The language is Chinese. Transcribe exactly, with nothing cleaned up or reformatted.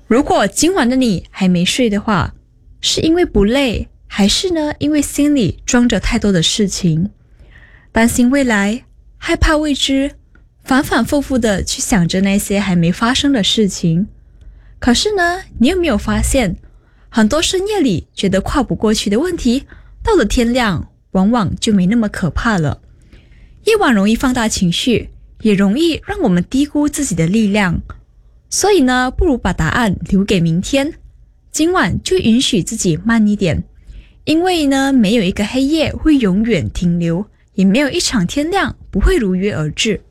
如果今晚的你还没睡的话，是因为不累，还是呢因为心里装着太多的事情，担心未来，害怕未知，反反复复的去想着那些还没发生的事情。可是呢，你有没有发现，很多深夜里觉得跨不过去的问题，到了天亮往往就没那么可怕了。夜晚容易放大情绪，也容易让我们低估自己的力量。所以呢，不如把答案留给明天，今晚就允许自己慢一点。因为呢，没有一个黑夜会永远停留，也没有一场天亮不会如约而至。